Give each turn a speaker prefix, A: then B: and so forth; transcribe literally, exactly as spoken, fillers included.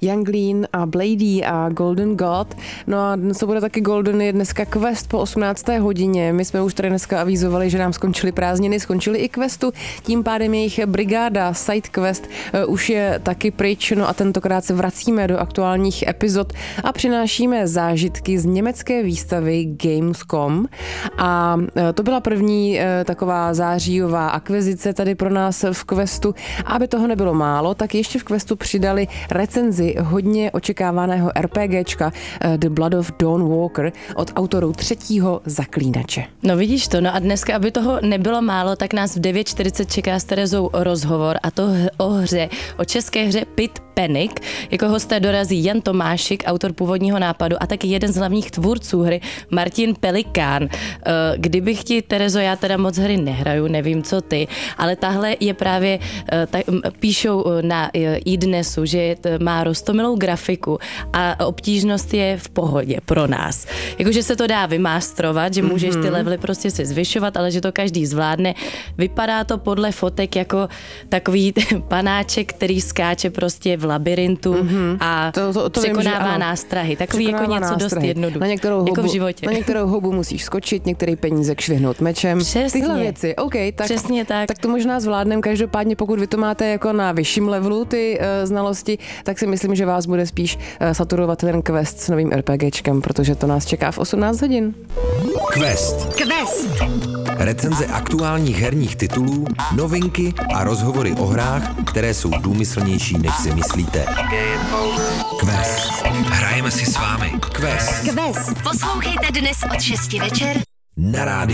A: Young Lean a Blady a Golden God. No a co bude taky Golden je dneska Quest po osmnácté hodině. My jsme už tady dneska avizovali, že nám skončily prázdniny, skončily i Questu, tím pádem jejich brigáda Side Quest uh, už je taky pryč, no a tentokrát se vracíme do aktuálních epizod a přinášíme zážitky z německé výstavy Gamescom a uh, to byla první uh, taková zářijová akvizice tady pro nás v Questu. Aby toho nebylo málo, tak ještě v Questu přidali recenzi hodně očekávaného RPGčka The Blood of Dawnwalker od autorů třetího Zaklínače.
B: No vidíš to, no a dneska, aby toho nebylo málo, tak nás v devět čtyřicet čeká s Terezou rozhovor a to o hře, o české hře Pit Panic. Jako hosté dorazí Jan Tomášik, autor původního nápadu a taky jeden z hlavních tvůrců hry Martin Pelikán. Kdybych ti, Terezo, já teda moc hry nehraju, nevím co ty, ale tahle je právě, tak, píšou na iDnesu, že má roztomilou grafiku a obtížnost je v pohodě pro nás. Jakože se to dá vymástrovat, že můžeš ty levely prostě si zvyšovat, ale že to každý zvládne. Vypadá to podle fotek jako takový panáček, který skáče prostě v labirintu mm-hmm. a to, to, to překonává vím, nástrahy. Takový překonává jako něco nástrahy. Dost jednoduché.
A: Na některou
B: jako
A: houbu,
B: v životě.
A: Na některou houbu musíš skočit, některý peníze kšvihnout mečem.
B: Přesně.
A: Tyhle věci. OK, tak,
B: Přesně tak.
A: tak to možná zvládnem. Každopádně, pokud vy to máte jako na vyšším levelu ty uh, znalosti, tak si myslím, že vás bude spíš uh, saturovat ten Quest s novým RPGčkem, protože to nás čeká v osmnáct hodin.
C: Quest. Quest. Recenze aktuálních herních titulů, novinky a rozhovory o hrách, které jsou důmyslnější, než si myslíte. Quest. Hrajeme si s vámi. Quest.
D: Quest. Poslouchejte dnes od šesti večer
C: na rádiu